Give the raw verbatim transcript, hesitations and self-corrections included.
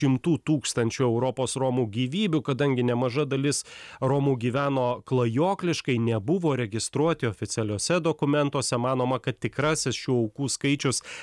šimtų tūkstančių Europos romų gyvybių, kadangi nemaža dalis romų gyveno klajokliškai, nebuvo registruoti oficialiuose dokumentuose, manoma, kad tikrasis šių aukų skaičius